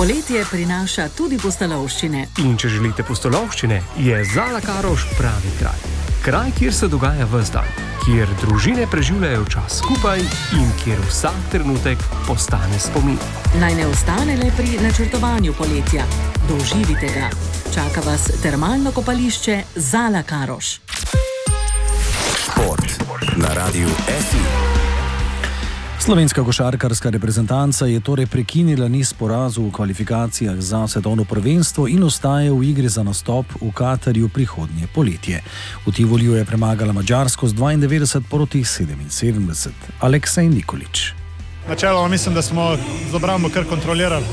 Poletje prinaša tudi pustolovščine. In če želite pustolovščine, je Zala Karoš pravi kraj. Kraj, kjer se dogaja ves dan, kjer družine preživljajo čas skupaj in kjer vsak trenutek postane spomin. Naj ne ostane le pri načrtovanju poletja. Doživite ga. Čaka vas termalno kopališče Zala Karoš. Šport na Radiu SI. Slovenska košarkarska reprezentanca je torej prekinila niz porazov v kvalifikacijah za svetovno prvenstvo in ostaja v igri za nastop v Katarju prihodnje poletje. V Tivoliju je premagala Madžarsko z 92-77. Aleksej Nikolić. Načeloma mislim, da smo z obrambo kar kontrolirali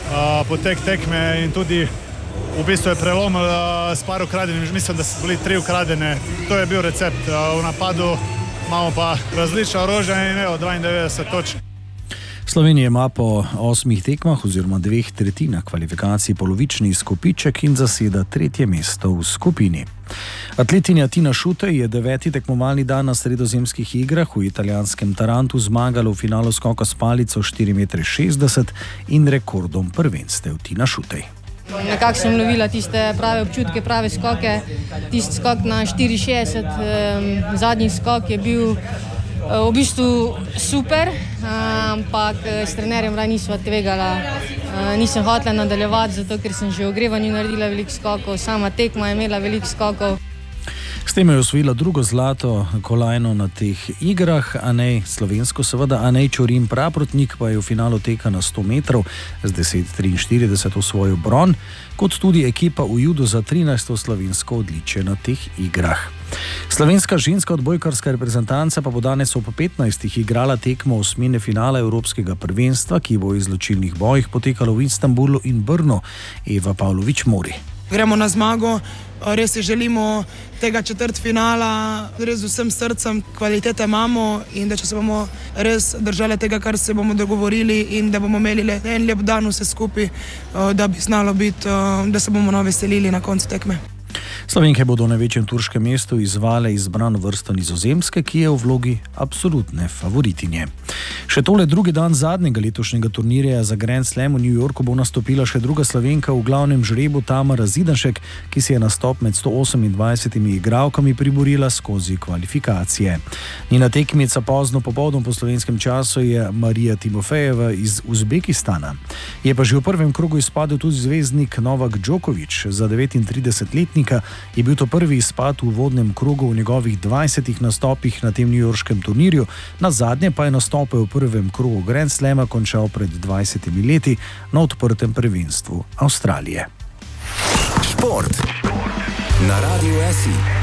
potek tekme in tudi v bistvu je prelomil s par ukradenih. Mislim, da so bili 3 ukradene. To je bil recept v napadu. Imamo pa različna orožja in imamo 92 točk. Slovenija ima po 8 tekmah oziroma 2 tretjinah kvalifikacij polovični izkupiček in zaseda 3. mesto v skupini. Atletinja Tina Šutej je 9. tekmovalni dan na sredozemskih igrah v italijanskem Tarantu zmagala v finalu skoka s palico 4,60 m in rekordom prvenstev. Tina Šutej. Nekako sem lovila tiste prave občutke, prave skoke. Tisti skok na 4,60, zadnji skok je bil v bistvu super, ampak s trenerjem nisva tvegala. Nisem hotela nadaljevati, zato ker sem že v ogrevanju naredila veliko skokov, sama tekma je imela veliko skokov. S tem je osvojila drugo zlato kolajno na teh igrah, slovensko seveda, Anej Čurin Praprotnik pa je v finalu teka na 100 metrov z 10,43 osvojil bron, kot tudi ekipa v judu za 13. slovensko odličje na teh igrah. Slovenska ženska odbojkarska reprezentanca pa bo danes ob 15. igrala tekmo osmine finala Evropskega prvenstva, ki bo v izločilnih bojih potekalo v Istanbulu in Brnu. Eva Pavlović Mori. Gremo na zmago, res si želimo tega četrtfinala, res z vsem srcem, kvalitete imamo in da če se bomo res držali tega, kar se bomo dogovorili in da bomo imeli en lep dan vse skupaj, da bi znalo biti, da se bomo veselili na koncu tekme. Slovenke bodo v največjem turškem mestu izvale izbrano vrsto Nizozemske, ki je v vlogi absolutne favoritinje. Še tole drugi dan zadnjega letošnjega turnirja za Grand Slam v New Yorku bo nastopila še druga Slovenka v glavnem žrebu Tamara Zidanšek, ki si je nastop med 128 igralkami priborila skozi kvalifikacije. Njena tekmica pozno popoldne po slovenskem času je Marija Timofejeva iz Uzbekistana. Je pa že v prvem krogu izpadel tudi zvezdnik Novak Djokovic. Za 39-letnika je bil to prvi izpad v uvodnem krogu v njegovih 20 nastopih na tem newyorškem turnirju, nazadnje pa je nastopil v prvem krogu Grand Slama končal pred 20 leti na odprtem prvenstvu Avstralije. Šport na Radiu SI.